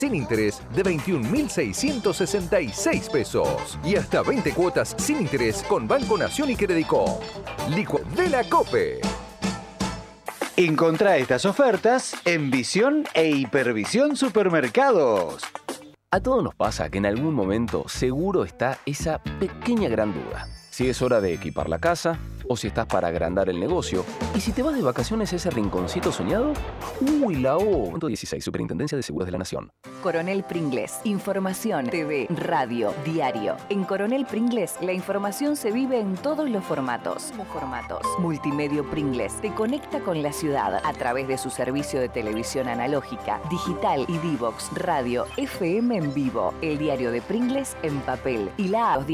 sin interés de 21.666 pesos. Y hasta 20 cuotas sin interés con Banco Nación y Credicop. Licuado de la COPE. Encontrá estas ofertas en Visión e Hipervisión Supermercados. A todos nos pasa que en algún momento seguro está esa pequeña gran duda. Si es hora de equipar la casa o si estás para agrandar el negocio. Y si te vas de vacaciones a ese rinconcito soñado, ¡uy, la O! 16, Superintendencia de Seguros de la Nación. Coronel Pringles, información, TV, radio, diario. En Coronel Pringles, la información se vive en todos los formatos. Multimedio Pringles te conecta con la ciudad a través de su servicio de televisión analógica, digital y Divox, radio, FM en vivo, el diario de Pringles en papel y la A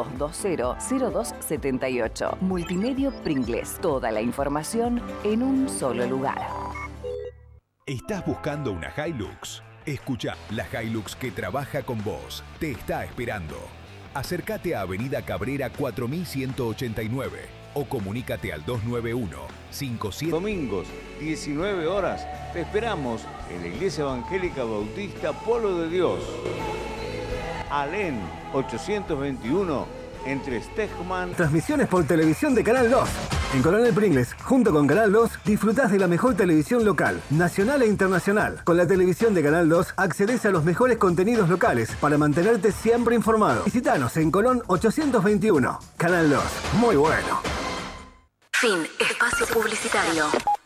10-220-0278. Multimedio Pringles, toda la información en un solo lugar. ¿Estás buscando una Hilux? Escucha, la Hilux que trabaja con vos te está esperando. Acércate a Avenida Cabrera 4189 o comunícate al 291-57. Domingos, 19 horas, te esperamos en la Iglesia Evangélica Bautista Pueblo de Dios. Alén 821 entre Stegman. Transmisiones por televisión de Canal 2. En Coronel Pringles, junto con Canal 2, disfrutás de la mejor televisión local, nacional e internacional. Con la televisión de Canal 2, accedes a los mejores contenidos locales para mantenerte siempre informado. Visítanos en Colón 821. Canal 2, muy bueno. Fin. Espacio publicitario.